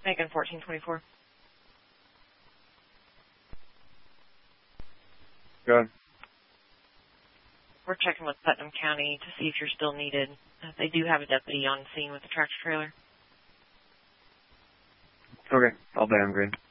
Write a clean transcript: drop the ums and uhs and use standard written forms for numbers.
Megan, 1424. Go ahead. We're checking with Putnam County to see if you're still needed. They do have a deputy on scene with the tractor trailer. Okay, I'll bet I'm green.